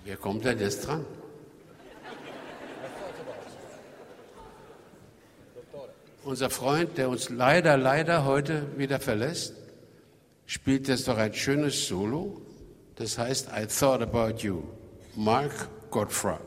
Wer kommt denn jetzt dran? Unser Freund, der uns leider heute wieder verlässt, spielt jetzt doch ein schönes Solo. Das heißt I Thought About You. Mark Gottfried.